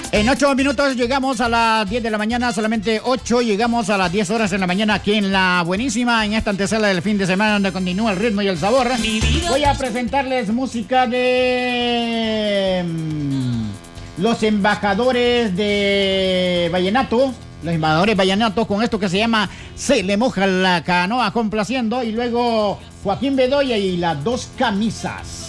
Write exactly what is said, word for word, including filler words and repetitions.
En ocho minutos llegamos a las diez de la mañana, solamente ocho, llegamos a las diez horas en la mañana aquí en La Buenísima, en esta antesala del fin de semana donde continúa el ritmo y el sabor. Voy a presentarles música de mm, los embajadores de Vallenato, los embajadores vallenatos con esto que se llama Se le moja la canoa, complaciendo, y luego Joaquín Bedoya y las dos camisas.